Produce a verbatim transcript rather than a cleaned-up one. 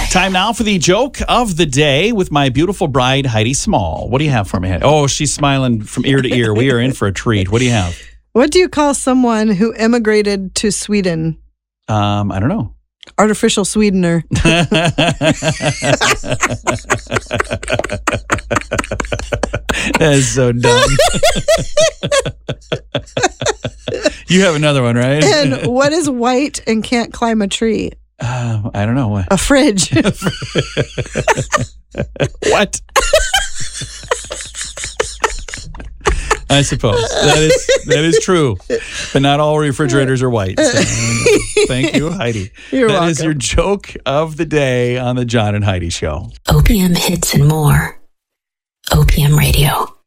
Time now for the joke of the day with my beautiful bride, Heidi Small. What do you have for me, Heidi? Oh, she's smiling from ear to ear. We are in for a treat. What do you have? What do you call someone who emigrated to Sweden? Um, I don't know. Artificial sweetener. That is so dumb. You have another one, right? And what is white and can't climb a tree? Uh, I don't know. What? A fridge. What? I suppose that is that is true, but not all refrigerators are white. So, thank you, Heidi. You're that welcome. is your joke of the day on the John and Heidi Show. O P M hits and more. O P M Radio.